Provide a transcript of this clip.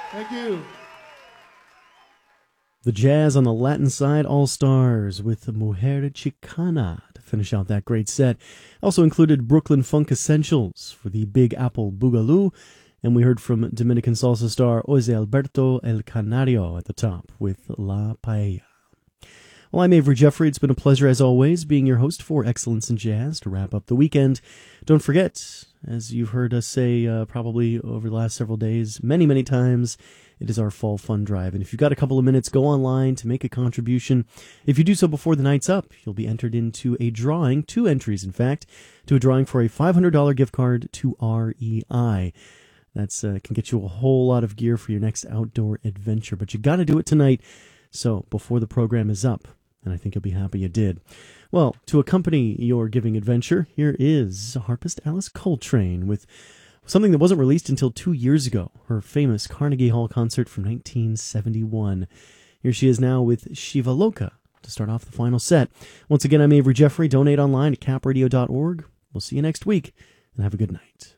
Thank you. The Jazz on the Latin side, All Stars with Mujer Chicana to finish out that great set. Also included Brooklyn Funk Essentials for the Big Apple Boogaloo, and we heard from Dominican salsa star Jose Alberto El Canario at the top with La Paella. Well, I'm Avery Jeffrey. It's been a pleasure, as always, being your host for Excellence in Jazz to wrap up the weekend. Don't forget, as you've heard us say probably over the last several days, many, many times, it is our Fall Fund Drive. And if you've got a couple of minutes, go online to make a contribution. If you do so before the night's up, you'll be entered into a drawing, 2 entries, in fact, to a drawing for a $500 gift card to REI. That's can get you a whole lot of gear for your next outdoor adventure. But you got to do it tonight, so before the program is up. And I think you'll be happy you did. Well, to accompany your giving adventure, here is harpist Alice Coltrane with something that wasn't released until 2 years ago, her famous Carnegie Hall concert from 1971. Here she is now with Shiva Loka to start off the final set. Once again, I'm Avery Jeffrey. Donate online at capradio.org. We'll see you next week, and have a good night.